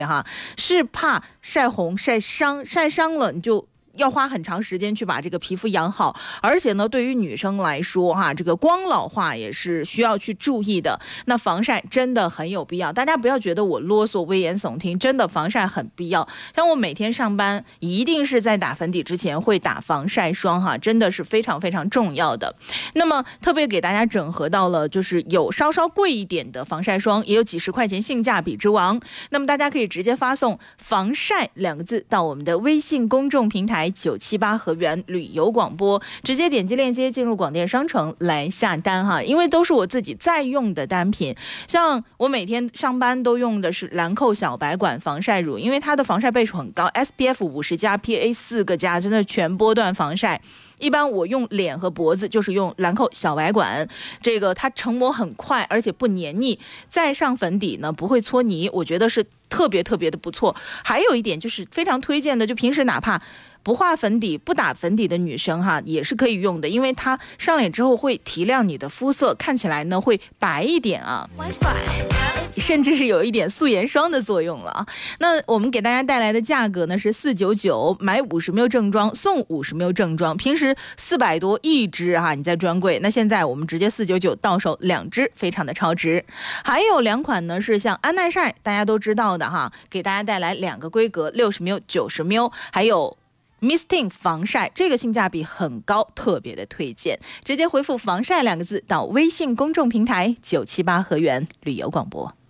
哈，是怕晒红、晒伤了，你就要花很长时间去把这个皮肤养好，而且呢，对于女生来说哈，这个光老化也是需要去注意的。那防晒真的很有必要，大家不要觉得我啰嗦、危言耸听，真的防晒很必要。像我每天上班，一定是在打粉底之前会打防晒霜哈，真的是非常非常重要的。那么特别给大家整合到了，就是有稍稍贵一点的防晒霜，也有几十块钱性价比之王。那么大家可以直接发送"防晒"两个字到我们的微信公众平台978河源旅游广播，直接点击链接进入广电商城来下单哈。因为都是我自己在用的单品，像我每天上班都用的是兰蔻小白管防晒乳，因为它的防晒倍数很高 ，SPF 50+，PA 4个加，真的全波段防晒。一般我用脸和脖子就是用兰蔻小白管，这个它成膜很快，而且不黏腻，再上粉底呢不会搓泥，我觉得是特别特别的不错。还有一点就是非常推荐的，就平时哪怕不画粉底、不打粉底的女生哈，也是可以用的，因为它上脸之后会提亮你的肤色，看起来呢会白一点啊，甚至是有一点素颜霜的作用了啊。那我们给大家带来的价格呢是499，买50ml正装送50ml正装，平时400多一支哈，你在专柜，那现在我们直接499到手2支，非常的超值。还有2款呢是像安耐晒，大家都知道的哈，给大家带来2个规格，60ml、90ml，还有Misting 防晒，这个性价比很高，特别的推荐。直接回复"防晒"2个字到微信公众平台978河源旅游广播。